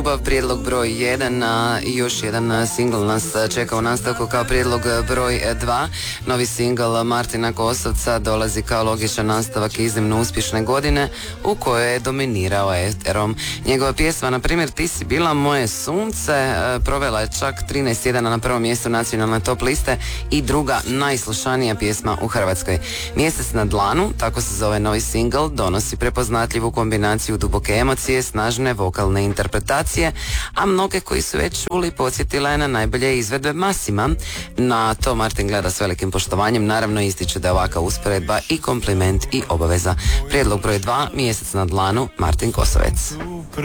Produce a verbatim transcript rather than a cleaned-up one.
ljubav, prijedlog broj jedan, a još jedan singl nas čeka u nastavku kao prijedlog broj dva. Novi singl Martina Kosovca dolazi kao logičan nastavak iznimno uspješne godine u kojoj je dominirao eterom. Njegova pjesma, na primjer, Ti si bila moje sunce, provela je čak trinaest tjedana na prvom mjestu nacionalne top liste i druga najslušanija pjesma u Hrvatskoj. Mjesec na dlanu, tako se zove novi singl, donosi prepoznatljivu kombinaciju duboke emocije, snažne vokalne interpretacije, a mnoge koji su već čuli podsjetila je na najbolje izvedbe Massima. Na to Martin gleda s velikim poštovanjem, naravno ističe da je ovaka usporedba i kompliment i obaveza. Prijedlog broj dva, Mjesec na dlanu, Martin Kosovec.